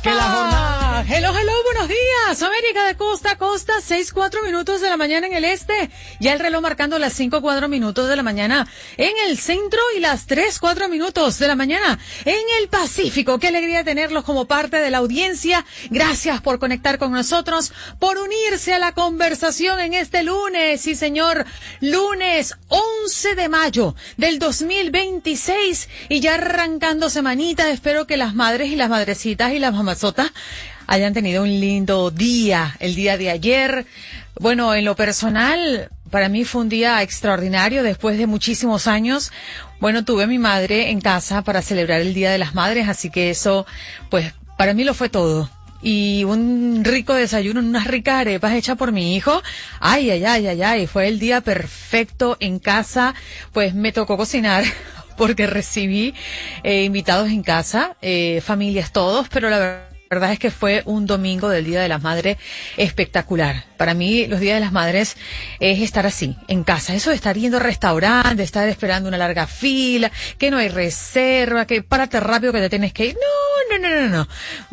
Que la jornada... Hello, buenos días. América de costa a costa, 6:04 de la mañana en el este. Ya el reloj marcando las 5:04 de la mañana en el centro y las 3:04 de la mañana en el Pacífico. Qué alegría tenerlos como parte de la audiencia. Gracias por conectar con nosotros, por unirse a la conversación en este lunes. Sí, señor, lunes 11 de mayo del 2026 y ya arrancando semanita. Espero que las madres y las madrecitas y las mamazotas hayan tenido un lindo día, el día de ayer. Bueno, en lo personal, para mí fue un día extraordinario después de muchísimos años. Bueno, tuve a mi madre en casa para celebrar el Día de las Madres, así que eso, pues, para mí lo fue todo. Y un rico desayuno, unas ricas arepas hechas por mi hijo. Ay, fue el día perfecto en casa. Pues me tocó cocinar porque recibí invitados en casa, familias todos, pero la verdad es que fue un domingo del Día de las Madres espectacular. Para mí, los Días de las Madres es estar así, en casa. Eso de estar yendo al restaurante, de estar esperando una larga fila, que no hay reserva, que párate rápido que te tienes que ir. No.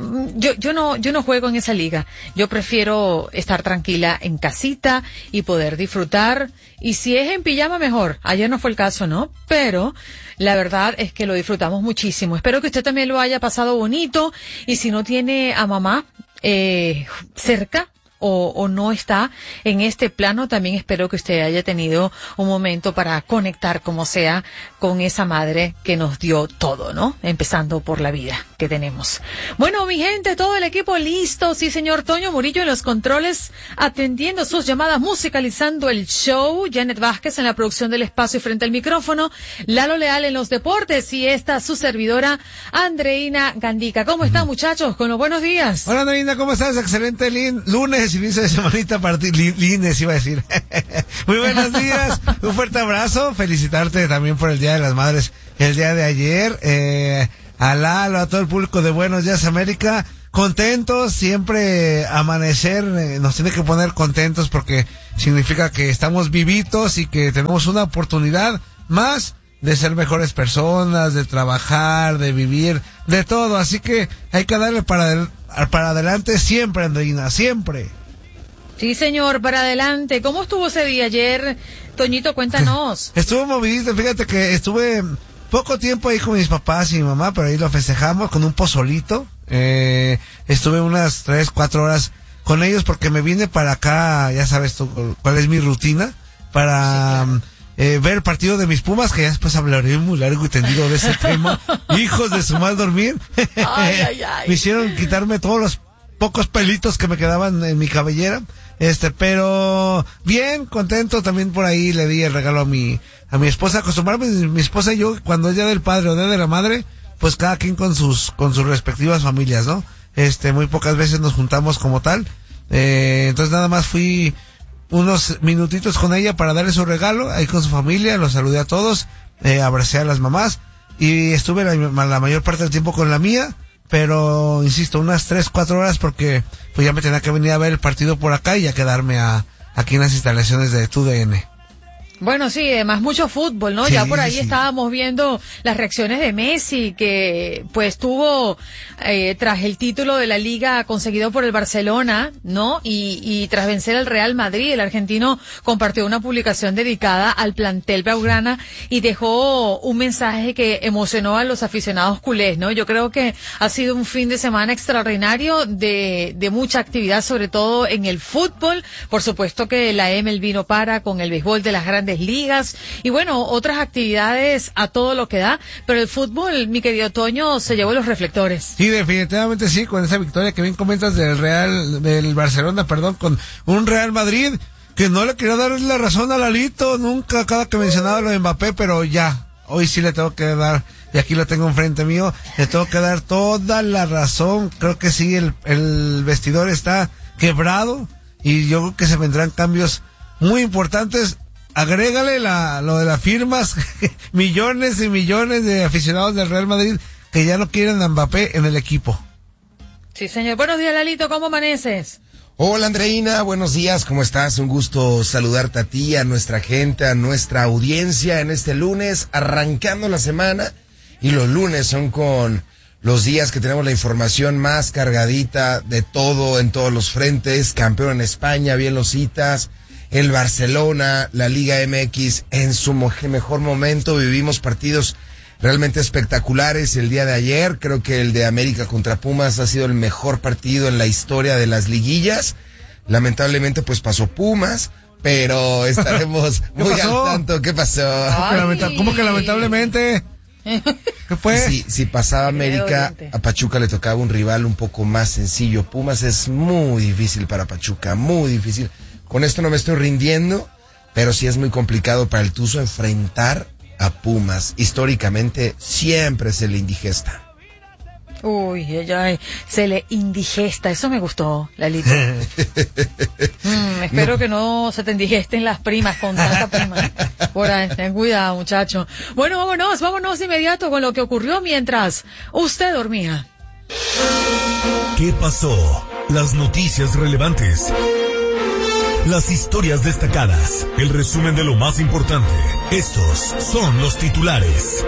Yo no juego en esa liga. Yo prefiero estar tranquila en casita y poder disfrutar. Y si es en pijama, mejor. Ayer no fue el caso, ¿no? Pero la verdad es que lo disfrutamos muchísimo. Espero que usted también lo haya pasado bonito. Y si no tiene a mamá cerca o no está en este plano, también espero que usted haya tenido un momento para conectar como sea con esa madre que nos dio todo, ¿no? Empezando por la vida que tenemos. Bueno, mi gente, todo el equipo listo. Sí, señor Toño Murillo en los controles, atendiendo sus llamadas, musicalizando el show. Janet Vázquez en la producción del espacio y frente al micrófono. Lalo Leal en los deportes y esta su servidora, Andreina Gandica. ¿Cómo están, muchachos? Con los buenos días. Hola, Andreina, ¿cómo estás? Excelente lunes, inicio de semanita para ti. Lunes iba a decir. Muy buenos días. Un fuerte abrazo. Felicitarte también por el Día de las Madres el día de ayer. A Lalo, a todo el público de Buenos Días América, contentos, siempre amanecer nos tiene que poner contentos porque significa que estamos vivitos y que tenemos una oportunidad más de ser mejores personas, de trabajar, de vivir, de todo, así que hay que darle para adelante siempre, Andreina, siempre. Sí, señor, para adelante. ¿Cómo estuvo ese día ayer? Toñito, cuéntanos. Estuvo movidito, fíjate que estuve poco tiempo ahí con mis papás y mi mamá, pero ahí lo festejamos con un pozolito. Estuve unas 3-4 horas con ellos porque me vine para acá, ya sabes tú cuál es mi rutina, para ver el partido de mis Pumas, que ya después hablaré muy largo y tendido de ese tema. Hijos de su mal dormir. Ay. Me hicieron quitarme todos los pocos pelitos que me quedaban en mi cabellera. Pero bien, contento. También por ahí le di el regalo a mi esposa. Acostumbrarme, mi esposa y yo, cuando es Día del Padre o Día de la Madre, pues cada quien con sus respectivas familias, ¿no? Muy pocas veces nos juntamos como tal. Entonces nada más fui unos minutitos con ella para darle su regalo, ahí con su familia, los saludé a todos, abracé a las mamás y estuve la mayor parte del tiempo con la mía. Pero, insisto, unas 3-4 horas porque pues ya me tenía que venir a ver el partido por acá y ya quedarme aquí en las instalaciones de TUDN. Bueno, sí, además mucho fútbol, ¿no? Sí, ya por ahí sí. Estábamos viendo las reacciones de Messi, que pues tuvo tras el título de la Liga conseguido por el Barcelona, ¿no? Y tras vencer al Real Madrid, el argentino compartió una publicación dedicada al plantel blaugrana y dejó un mensaje que emocionó a los aficionados culés, ¿no? Yo creo que ha sido un fin de semana extraordinario de mucha actividad, sobre todo en el fútbol. Por supuesto que la MLB no para con el béisbol de las grandes ligas y bueno, otras actividades a todo lo que da, pero el fútbol, mi querido Toño, se llevó los reflectores. Sí, definitivamente sí, con esa victoria que bien comentas del Barcelona, con un Real Madrid que no le quería dar la razón a Lalito nunca, cada que mencionaba lo de Mbappé, pero ya, hoy sí le tengo que dar, y aquí lo tengo enfrente mío, le tengo que dar toda la razón. Creo que sí, el vestidor está quebrado y yo creo que se vendrán cambios muy importantes. Agrégale lo de las firmas, millones y millones de aficionados del Real Madrid que ya no quieren a Mbappé en el equipo. Sí, señor. Buenos días, Lalito, ¿cómo amaneces? Hola, Andreina, buenos días, ¿cómo estás? Un gusto saludarte a ti, a nuestra gente, a nuestra audiencia en este lunes, arrancando la semana, y los lunes son con los días que tenemos la información más cargadita de todo en todos los frentes, campeón en España, bien los citas, el Barcelona, la Liga MX en su mejor momento, vivimos partidos realmente espectaculares el día de ayer, creo que el de América contra Pumas ha sido el mejor partido en la historia de las liguillas, lamentablemente pues pasó Pumas, pero estaremos muy al tanto. ¿Qué pasó? ¿Cómo que lamentablemente? ¿Qué fue? Si pasaba América, a Pachuca le tocaba un rival un poco más sencillo. Pumas es muy difícil para Pachuca, muy difícil. Con esto no me estoy rindiendo, pero sí es muy complicado para el Tuzo enfrentar a Pumas. Históricamente siempre se le indigesta. Uy, se le indigesta. Eso me gustó, Lalito. Espero que no se te indigesten las primas con tanta prima. Por ahí, ten cuidado, muchacho. Bueno, vámonos de inmediato con lo que ocurrió mientras usted dormía. ¿Qué pasó? Las noticias relevantes. Las historias destacadas. El resumen de lo más importante. Estos son los titulares.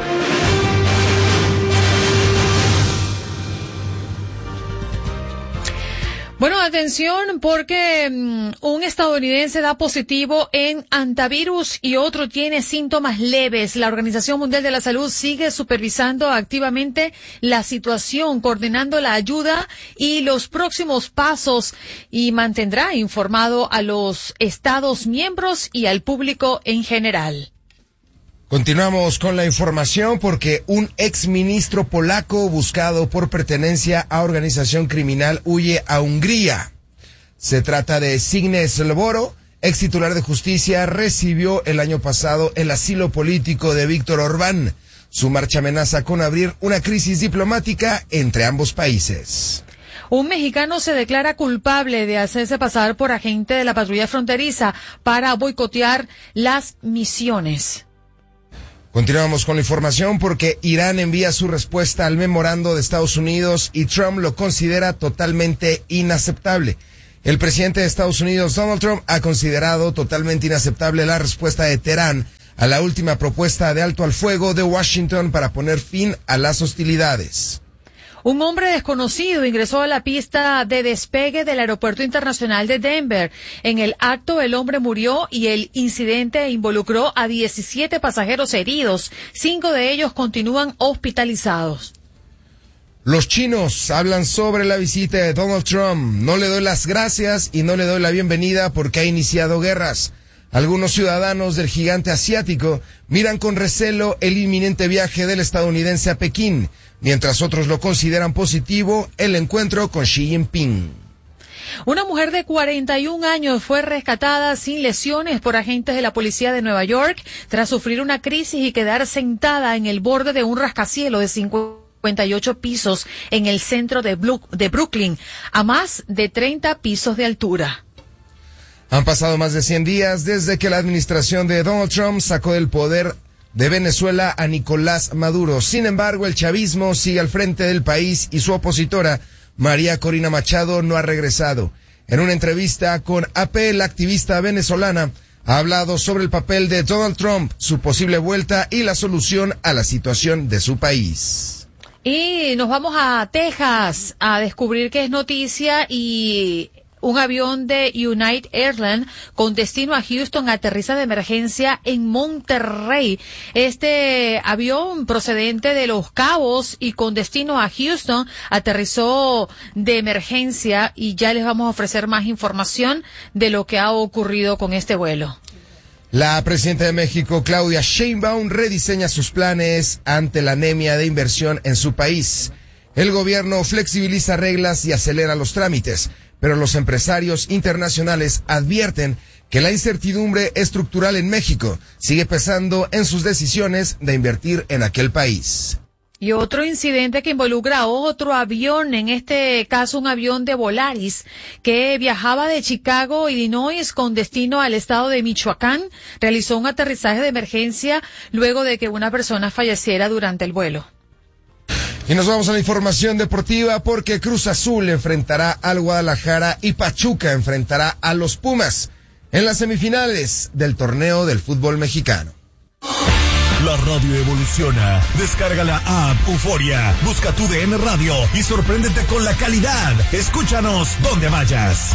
Bueno, atención porque un estadounidense da positivo en antivirus y otro tiene síntomas leves. La Organización Mundial de la Salud sigue supervisando activamente la situación, coordinando la ayuda y los próximos pasos y mantendrá informado a los Estados miembros y al público en general. Continuamos con la información porque un exministro polaco buscado por pertenencia a organización criminal huye a Hungría. Se trata de Zbigniew Ziobro, ex titular de justicia, recibió el año pasado el asilo político de Víctor Orbán. Su marcha amenaza con abrir una crisis diplomática entre ambos países. Un mexicano se declara culpable de hacerse pasar por agente de la patrulla fronteriza para boicotear las misiones. Continuamos con la información porque Irán envía su respuesta al memorando de Estados Unidos y Trump lo considera totalmente inaceptable. El presidente de Estados Unidos, Donald Trump, ha considerado totalmente inaceptable la respuesta de Teherán a la última propuesta de alto al fuego de Washington para poner fin a las hostilidades. Un hombre desconocido ingresó a la pista de despegue del Aeropuerto Internacional de Denver. En el acto, el hombre murió y el incidente involucró a 17 pasajeros heridos. 5 de ellos continúan hospitalizados. Los chinos hablan sobre la visita de Donald Trump. No le doy las gracias y no le doy la bienvenida porque ha iniciado guerras. Algunos ciudadanos del gigante asiático miran con recelo el inminente viaje del estadounidense a Pekín, mientras otros lo consideran positivo el encuentro con Xi Jinping. Una mujer de 41 años fue rescatada sin lesiones por agentes de la policía de Nueva York tras sufrir una crisis y quedar sentada en el borde de un rascacielos de 58 pisos en el centro de Brooklyn, a más de 30 pisos de altura. Han pasado más de 100 días desde que la administración de Donald Trump sacó del poder de Venezuela a Nicolás Maduro. Sin embargo, el chavismo sigue al frente del país y su opositora, María Corina Machado, no ha regresado. En una entrevista con AP, la activista venezolana ha hablado sobre el papel de Donald Trump, su posible vuelta y la solución a la situación de su país. Y nos vamos a Texas a descubrir que es noticia y un avión de United Airlines con destino a Houston aterriza de emergencia en Monterrey. Este avión procedente de Los Cabos y con destino a Houston aterrizó de emergencia y ya les vamos a ofrecer más información de lo que ha ocurrido con este vuelo. La presidenta de México, Claudia Sheinbaum, rediseña sus planes ante la anemia de inversión en su país. El gobierno flexibiliza reglas y acelera los trámites, pero los empresarios internacionales advierten que la incertidumbre estructural en México sigue pesando en sus decisiones de invertir en aquel país. Y otro incidente que involucra a otro avión, en este caso un avión de Volaris, que viajaba de Chicago, Illinois, con destino al estado de Michoacán, realizó un aterrizaje de emergencia luego de que una persona falleciera durante el vuelo. Y nos vamos a la información deportiva porque Cruz Azul enfrentará al Guadalajara y Pachuca enfrentará a los Pumas en las semifinales del torneo del fútbol mexicano. La radio evoluciona. Descarga la app Euforia. Busca tu DN Radio y sorpréndete con la calidad. Escúchanos donde vayas.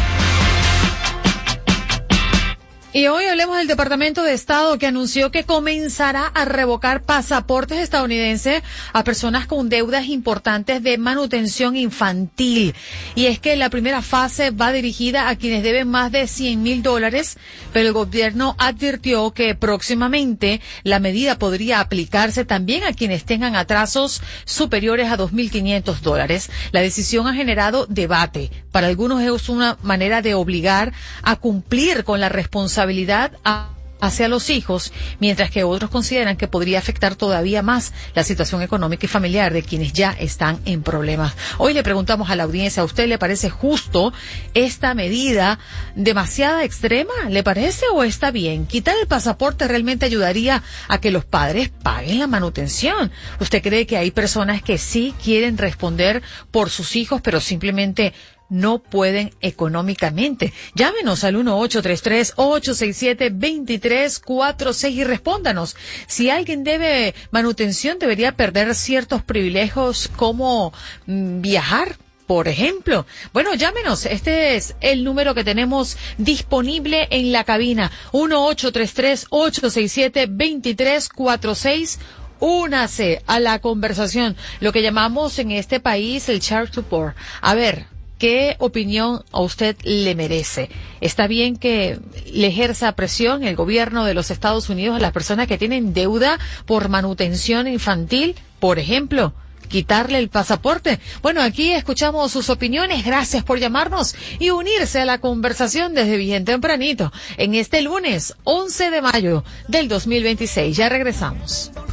Y hoy hablemos del Departamento de Estado, que anunció que comenzará a revocar pasaportes estadounidenses a personas con deudas importantes de manutención infantil. Y es que la primera fase va dirigida a quienes deben más de $100,000, pero el gobierno advirtió que próximamente la medida podría aplicarse también a quienes tengan atrasos superiores a $2,500. La decisión ha generado debate. Para algunos es una manera de obligar a cumplir con la responsabilidad hacia los hijos, mientras que otros consideran que podría afectar todavía más la situación económica y familiar de quienes ya están en problemas. Hoy le preguntamos a la audiencia, ¿a usted le parece justo esta medida demasiado extrema? ¿Le parece o está bien? ¿Quitar el pasaporte realmente ayudaría a que los padres paguen la manutención? ¿Usted cree que hay personas que sí quieren responder por sus hijos, pero simplemente no pueden económicamente? Llámenos al 1-833-867-2346 y respóndanos. Si alguien debe manutención, debería perder ciertos privilegios como viajar, por ejemplo. Bueno, llámenos. Este es el número que tenemos disponible en la cabina. 1-833-867-2346. Únase a la conversación, lo que llamamos en este país el child support. A ver, ¿qué opinión a usted le merece? ¿Está bien que le ejerza presión el gobierno de los Estados Unidos a las personas que tienen deuda por manutención infantil? Por ejemplo, quitarle el pasaporte. Bueno, aquí escuchamos sus opiniones. Gracias por llamarnos y unirse a la conversación desde bien tempranito en este lunes 11 de mayo del 2026. Ya regresamos.